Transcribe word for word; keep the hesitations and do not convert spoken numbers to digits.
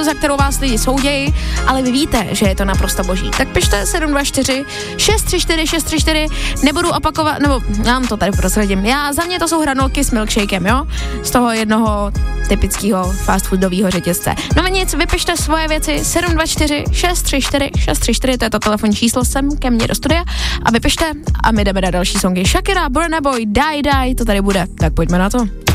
za kterou vás lidi soudějí, ale vy víte, že je to naprosto boží. Tak pište sedm dva čtyři šest tři čtyři šest tři čtyři, nebudu opakovat, nebo já vám to tady prozradím. Já, za mě to jsou hranolky s milkshakem, jo? Z toho jednoho typického fast foodového řetězce. No nic, vypište svoje věci sedm dva čtyři šest tři čtyři šest tři čtyři, to je to telefonní číslo sem ke mně do studia a vypište a my jdeme na další songy. Shakira, Burna Boy, Die Die, to tady bude, tak pojďme na to.